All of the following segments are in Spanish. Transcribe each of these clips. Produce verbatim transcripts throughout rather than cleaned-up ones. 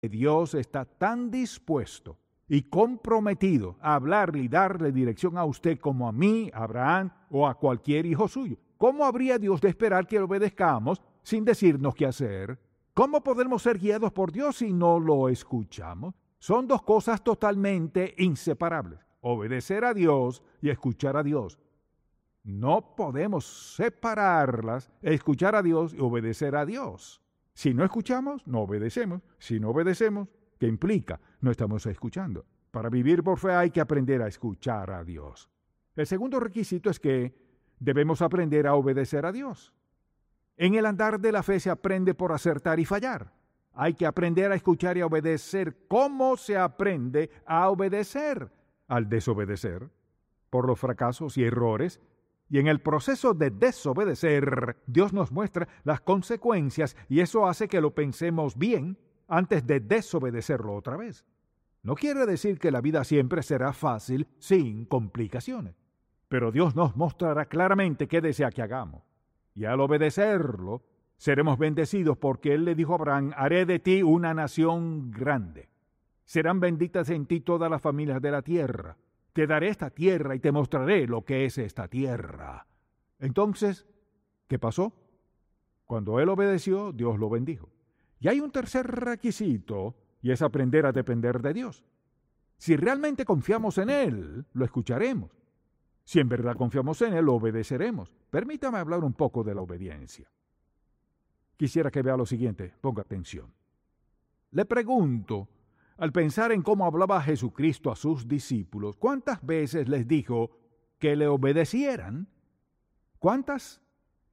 Dios está tan dispuesto y comprometido a hablarle y darle dirección a usted como a mí, a Abraham o a cualquier hijo suyo. ¿Cómo habría Dios de esperar que lo obedezcamos sin decirnos qué hacer? ¿Cómo podemos ser guiados por Dios si no lo escuchamos? Son dos cosas totalmente inseparables: obedecer a Dios y escuchar a Dios. No podemos separarlas, escuchar a Dios y obedecer a Dios. Si no escuchamos, no obedecemos. Si no obedecemos, ¿qué implica? No estamos escuchando. Para vivir por fe hay que aprender a escuchar a Dios. El segundo requisito es que debemos aprender a obedecer a Dios. En el andar de la fe se aprende por acertar y fallar. Hay que aprender a escuchar y a obedecer. ¿Cómo se aprende a obedecer? Al desobedecer, por los fracasos y errores. Y en el proceso de desobedecer, Dios nos muestra las consecuencias y eso hace que lo pensemos bien antes de desobedecerlo otra vez. No quiere decir que la vida siempre será fácil sin complicaciones, pero Dios nos mostrará claramente qué desea que hagamos. Y al obedecerlo, seremos bendecidos porque Él le dijo a Abraham: haré de ti una nación grande. Serán benditas en ti todas las familias de la tierra. Te daré esta tierra y te mostraré lo que es esta tierra. Entonces, ¿qué pasó? Cuando él obedeció, Dios lo bendijo. Y hay un tercer requisito, y es aprender a depender de Dios. Si realmente confiamos en Él, lo escucharemos. Si en verdad confiamos en Él, lo obedeceremos. Permítame hablar un poco de la obediencia. Quisiera que vea lo siguiente, ponga atención. Le pregunto, al pensar en cómo hablaba Jesucristo a sus discípulos, ¿cuántas veces les dijo que le obedecieran? ¿Cuántas?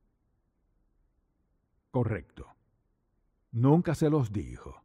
Correcto. Nunca se los dijo.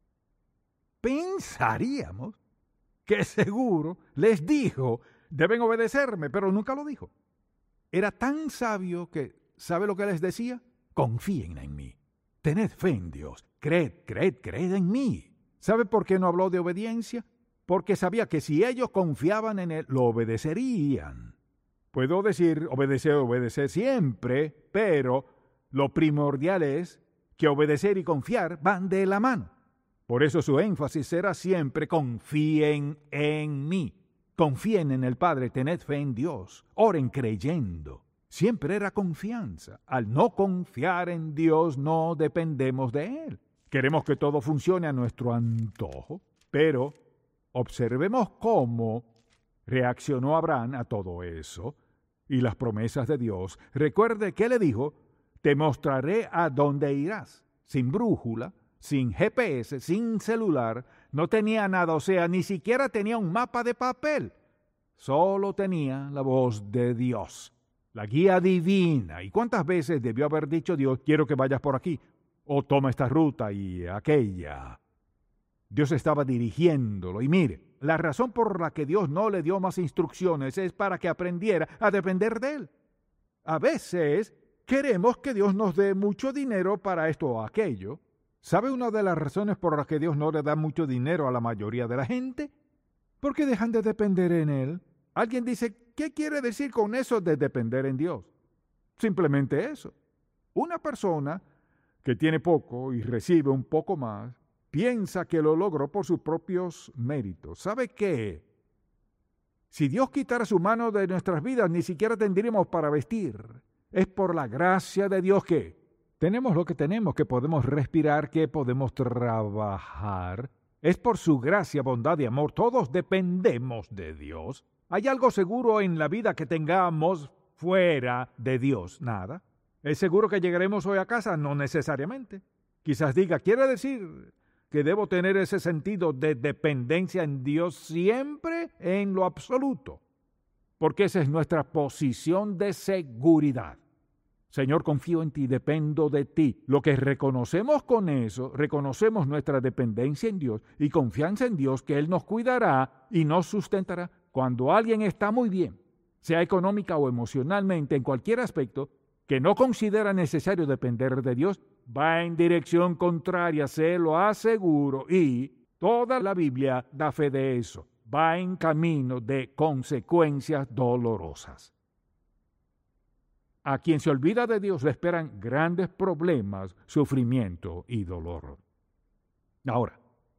Pensaríamos que seguro les dijo: deben obedecerme, pero nunca lo dijo. Era tan sabio que, ¿sabe lo que les decía? Confíen en mí. Tened fe en Dios. Creed, creed, creed en mí. ¿Sabe por qué no habló de obediencia? Porque sabía que si ellos confiaban en Él, lo obedecerían. Puedo decir obedecer, obedecer siempre, pero lo primordial es que obedecer y confiar van de la mano. Por eso su énfasis será siempre: confíen en mí. Confíen en el Padre, tened fe en Dios, oren creyendo. Siempre era confianza. Al no confiar en Dios, no dependemos de Él. Queremos que todo funcione a nuestro antojo, pero observemos cómo reaccionó Abraham a todo eso y las promesas de Dios. Recuerde que le dijo: te mostraré a dónde irás. Sin brújula, sin G P S, sin celular, no tenía nada, o sea, ni siquiera tenía un mapa de papel. Solo tenía la voz de Dios, la guía divina. ¿Y cuántas veces debió haber dicho Dios: quiero que vayas por aquí, o toma esta ruta y aquella? Dios estaba dirigiéndolo. Y mire, la razón por la que Dios no le dio más instrucciones es para que aprendiera a depender de Él. A veces queremos que Dios nos dé mucho dinero para esto o aquello. ¿Sabe una de las razones por las que Dios no le da mucho dinero a la mayoría de la gente? Porque dejan de depender en Él. Alguien dice: ¿qué quiere decir con eso de depender en Dios? Simplemente eso. Una persona que tiene poco y recibe un poco más, piensa que lo logró por sus propios méritos. ¿Sabe qué? Si Dios quitara su mano de nuestras vidas, ni siquiera tendríamos para vestir. Es por la gracia de Dios que tenemos lo que tenemos, que podemos respirar, que podemos trabajar. Es por su gracia, bondad y amor. Todos dependemos de Dios. ¿Hay algo seguro en la vida que tengamos fuera de Dios? Nada. ¿Es seguro que llegaremos hoy a casa? No necesariamente. Quizás diga: ¿quiere decir que debo tener ese sentido de dependencia en Dios siempre en lo absoluto? Porque esa es nuestra posición de seguridad. Señor, confío en ti, dependo de ti. Lo que reconocemos con eso, reconocemos nuestra dependencia en Dios y confianza en Dios, que Él nos cuidará y nos sustentará. Cuando alguien está muy bien, sea económica o emocionalmente, en cualquier aspecto, que no considera necesario depender de Dios, va en dirección contraria, se lo aseguro, y toda la Biblia da fe de eso. Va en camino de consecuencias dolorosas. A quien se olvida de Dios le esperan grandes problemas, sufrimiento y dolor. Ahora,